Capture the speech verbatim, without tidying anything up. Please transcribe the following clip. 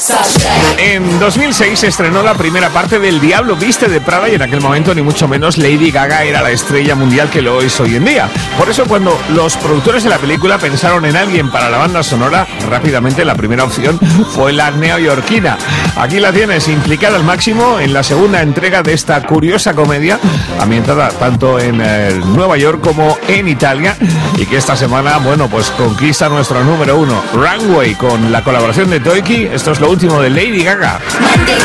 En dos mil seis se estrenó la primera parte del Diablo Viste de Prada y en aquel momento ni mucho menos Lady Gaga era la estrella mundial que lo es hoy en día. Por eso cuando los productores de la película pensaron en alguien para la banda sonora, rápidamente la primera opción fue la neoyorquina. Aquí la tienes, implicada al máximo en la segunda entrega de esta curiosa comedia, ambientada tanto en eh, Nueva York como en Italia, y que esta semana, bueno, pues conquista nuestro número uno, Runway, con la colaboración de Toiki. Esto es lo último de Lady Gaga.